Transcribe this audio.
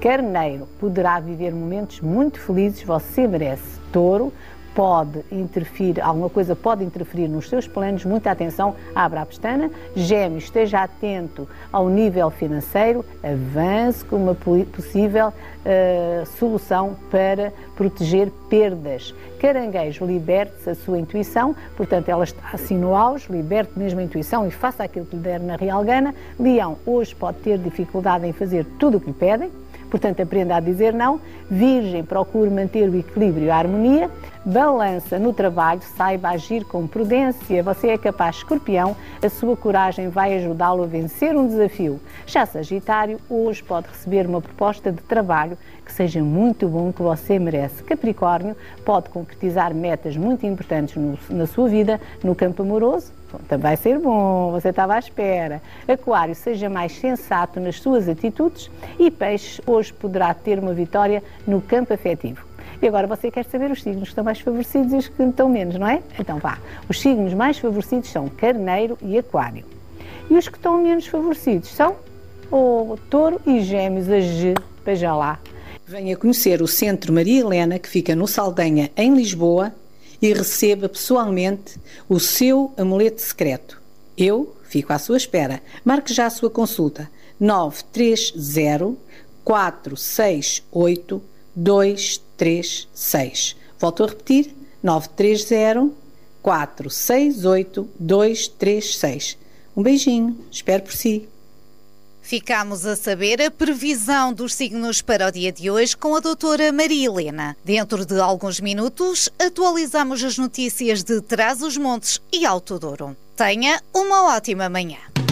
Carneiro, poderá viver momentos muito felizes, você merece. Touro, pode interferir, alguma coisa pode interferir nos seus planos, muita atenção, abra a pestana. Gêmeos, esteja atento ao nível financeiro, avance com uma possível solução para proteger perdas. Caranguejo, liberte-se a sua intuição, portanto ela está assim no auge, liberte mesmo a intuição e faça aquilo que lhe der na real gana. Leão, hoje pode ter dificuldade em fazer tudo o que lhe pedem, portanto aprenda a dizer não. Virgem, procure manter o equilíbrio e a harmonia. Balança, no trabalho, saiba agir com prudência, você é capaz. Escorpião, a sua coragem vai ajudá-lo a vencer um desafio. Já Sagitário, hoje pode receber uma proposta de trabalho que seja muito bom, que você merece. Capricórnio, pode concretizar metas muito importantes na sua vida, no campo amoroso, também vai ser bom, você estava à espera. Aquário, seja mais sensato nas suas atitudes. E Peixes, hoje poderá ter uma vitória no campo afetivo. E agora você quer saber os signos que estão mais favorecidos e os que estão menos, não é? Então vá. Os signos mais favorecidos são Carneiro e Aquário. E os que estão menos favorecidos são o Touro e Gêmeos, a G. Veja lá. Venha conhecer o Centro Maria Helena, que fica no Saldanha, em Lisboa, e receba pessoalmente o seu amuleto secreto. Eu fico à sua espera. Marque já a sua consulta. 930 468 236. Volto a repetir, 930 468 236. Um beijinho, espero por si. Ficámos a saber a previsão dos signos para o dia de hoje com a doutora Maria Helena. Dentro de alguns minutos, atualizamos as notícias de Trás-os-Montes e Alto Douro. Tenha uma ótima manhã.